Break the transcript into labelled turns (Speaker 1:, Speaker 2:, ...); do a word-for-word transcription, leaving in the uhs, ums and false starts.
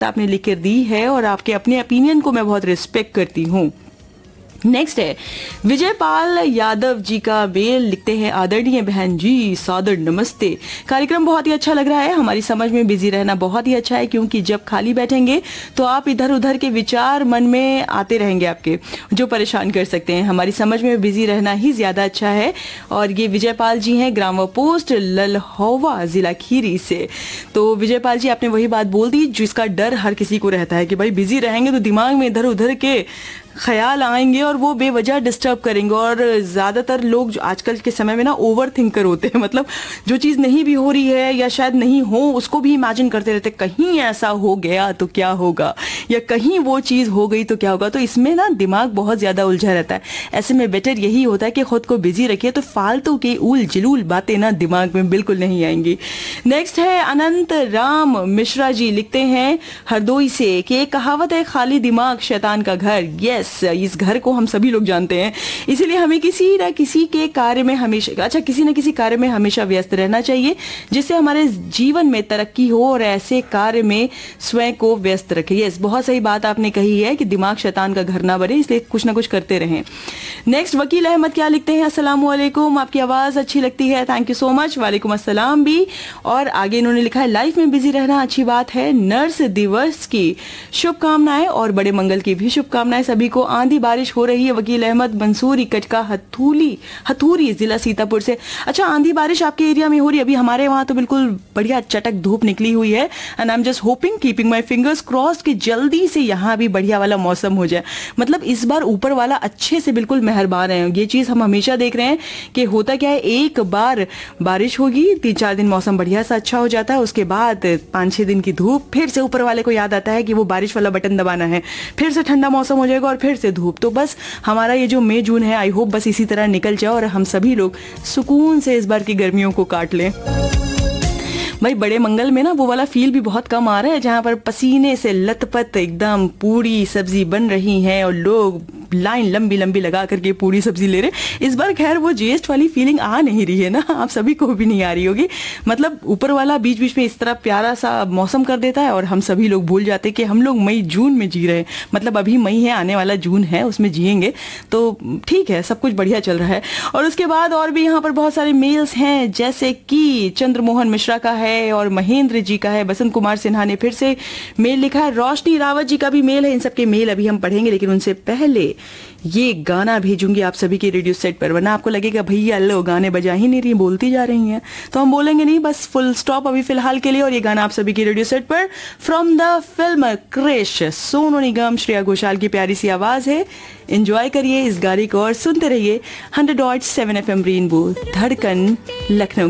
Speaker 1: आपने लिख कर दी है और आपके अपने ओपिनियन को मैं बहुत रिस्पेक्ट करती हूँ। नेक्स्ट है विजय पाल यादव जी का मेल, लिखते हैं आदरणीय बहन जी सादर नमस्ते, कार्यक्रम बहुत ही अच्छा लग रहा है। हमारी समझ में बिजी रहना बहुत ही अच्छा है, क्योंकि जब खाली बैठेंगे तो आप इधर उधर के विचार मन में आते रहेंगे आपके, जो परेशान कर सकते हैं। हमारी समझ में बिजी रहना ही ज्यादा अच्छा है। और ये विजय पाल जी हैं, ग्राम पोस्ट ललहौवा जिला खीरी से। तो विजय पाल जी आपने वही बात बोल दी जिसका डर हर किसी को रहता है कि भाई बिजी रहेंगे तो दिमाग में इधर उधर के ख्याल आएंगे और वो बेवजह डिस्टर्ब करेंगे। और ज़्यादातर लोग जो आजकल के समय में ना ओवर थिंकर होते हैं, मतलब जो चीज़ नहीं भी हो रही है या शायद नहीं हो उसको भी इमेजिन करते रहते, कहीं ऐसा हो गया तो क्या होगा, या कहीं वो चीज़ हो गई तो क्या होगा। तो इसमें ना दिमाग बहुत ज़्यादा उलझा रहता है। ऐसे में बेटर यही होता है कि खुद को बिजी रखिए, तो फालतू की उल जलूल बातें ना दिमाग में बिल्कुल नहीं आएंगी। नेक्स्ट है अनंत राम मिश्रा जी, लिखते हैं हरदोई से कि एक कहावत है, खाली दिमाग शैतान का घर। यस, इस घर को हम सभी लोग जानते हैं, इसीलिए हमें किसी न किसी के कार्य में हमेशा अच्छा किसी न किसी कार्य में हमेशा व्यस्त रहना चाहिए, जिससे हमारे जीवन में तरक्की हो और ऐसे कार्य में स्वयं को व्यस्त रखें। यस, बहुत सही बात आपने कही है कि दिमाग शैतान का घर ना बने, इसलिए कुछ ना कुछ करते रहें। नेक्स्ट वकील अहमद क्या लिखते हैं, अस्सलाम वालेकुम, आपकी आवाज अच्छी लगती है, थैंक यू सो मच। वालेकुम अस्सलाम भी। और आगे इन्होंने लिखा है लाइफ में बिजी रहना अच्छी बात है, नर्स दिवस की शुभकामनाएं और बड़े मंगल की भी शुभकामनाएं सभी को। आंधी बारिश हो रही है, वकील अहमद मंसूरी कटका हथूली हथूरी जिला सीतापुर से। अच्छा, आंधी बारिश आपके एरिया में हो रही है? अभी हमारे वहां तो बिल्कुल बढ़िया चटक धूप निकली हुई है। And I am just hoping, keeping my fingers crossed कि जल्दी से यहाँ भी बढ़िया वाला मौसम हो जाए। मतलब इस बार ऊपर वाला अच्छे से बिल्कुल मेहरबान है। ये चीज हम हमेशा देख रहे हैं कि होता क्या है, एक बार बारिश होगी, तीन चार दिन मौसम बढ़िया सा अच्छा हो जाता है, उसके बाद पांच छह दिन की धूप, फिर से ऊपर वाले को याद आता है कि वो बारिश वाला बटन दबाना है, फिर से ठंडा मौसम हो जाएगा और फिर से धूप। तो बस हमारा ये जो मई जून है, आई होप बस इसी तरह निकल जाए और हम सभी लोग सुकून से इस बार की गर्मियों को काट लें। भाई बड़े मंगल में ना वो वाला फील भी बहुत कम आ रहा है जहां पर पसीने से लथपथ एकदम पूरी सब्जी बन रही है और लोग लाइन लंबी लंबी लगा करके पूरी सब्जी ले रहे। इस बार खैर वो जीएस्ट वाली फीलिंग आ नहीं रही है ना, आप सभी को भी नहीं आ रही होगी। मतलब ऊपर वाला बीच बीच में इस तरह प्यारा सा मौसम कर देता है और हम सभी लोग भूल जाते हैं कि हम लोग मई जून में जी रहे हैं। मतलब अभी मई है, आने वाला जून है, उसमें जिएंगे तो ठीक है, सब कुछ बढ़िया चल रहा है। और उसके बाद और भी यहाँ पर बहुत सारे मेल्स हैं, जैसे कि चंद्रमोहन मिश्रा का है और महेंद्र जी का है। बसंत कुमार सिन्हा ने फिर से मेल लिखा है, रोशनी रावत जी का भी मेल है। इन सबके मेल अभी हम पढ़ेंगे, लेकिन उनसे पहले ये गाना भेजूंगी आप सभी के रेडियो सेट पर, वरना आपको लगेगा भैया लो गाने बजा ही नहीं रही, बोलती जा रही हैं। तो हम बोलेंगे नहीं, बस फुल स्टॉप अभी फिलहाल के लिए। और ये गाना आप सभी के रेडियो सेट पर from the film Krrish, Sonu Nigam, Shreya Ghoshal की प्यारी सी आवाज है। एंजॉय करिए इस गाने को और सुनते रहिए hundred dot seven F M rainbow, धड़कन लखनऊ।